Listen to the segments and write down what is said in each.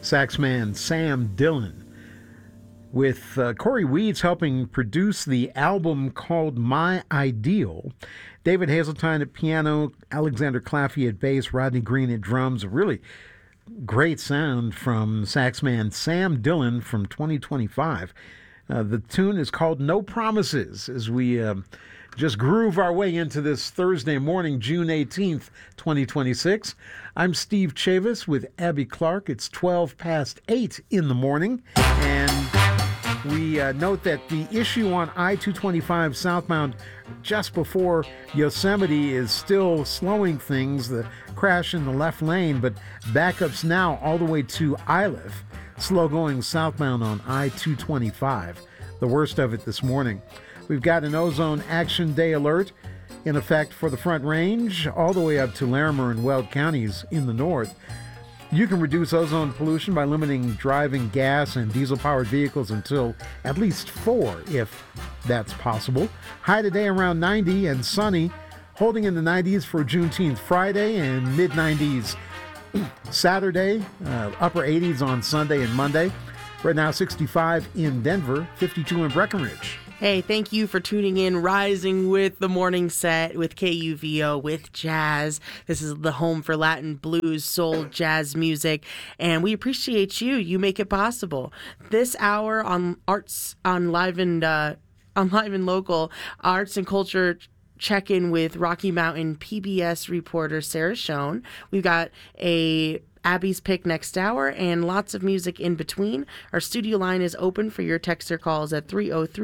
saxman Sam Dillon, with Corey Weeds helping produce the album called My Ideal. David Hazeltine at piano, Alexander Claffey at bass, Rodney Green at drums. A really great sound from saxman Sam Dillon from 2025. The tune is called No Promises, as we just groove our way into this Thursday morning, June 18th, 2026. I'm Steve Chavis with Abby Clark. It's 12 past 8 in the morning, and we note that the issue on I-225 southbound just before Yosemite is still slowing things, the crash in the left lane, but backups now all the way to Iliff, slow going southbound on I-225. The worst of it this morning. We've got an ozone action day alert in effect for the Front Range all the way up to Larimer and Weld counties in the north. You can reduce ozone pollution by limiting driving gas and diesel-powered vehicles until at least 4, if that's possible. High today around 90 and sunny, holding in the 90s for Juneteenth Friday and mid-90s Saturday, upper 80s on Sunday and Monday. Right now 65 in Denver, 52 in Breckenridge. Hey, thank you for tuning in, Rising with the Morning Set with KUVO with Jazz. This is the home for Latin, blues, soul, jazz music, and we appreciate you. You make it possible. This hour on Arts on Live and Local, Arts and Culture check-in with Rocky Mountain PBS reporter Sarah Schoen. We've got a Abby's Pick next hour and lots of music in between. Our studio line is open for your text or calls at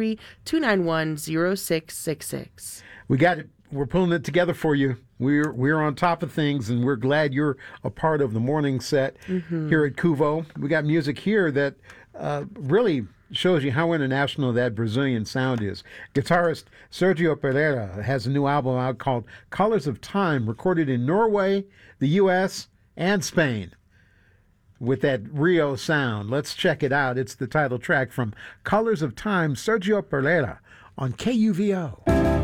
303-291-0666. We got it. We're pulling it together for you. We're on top of things, and we're glad you're a part of the morning set here at KUVO. We got music here that really shows you how international that Brazilian sound is. Guitarist Sergio Pereira has a new album out called Colors of Time, recorded in Norway, the U.S., and Spain, with that Rio sound. Let's check it out. It's the title track from Colors of Time, Sergio Pereira on KUVO.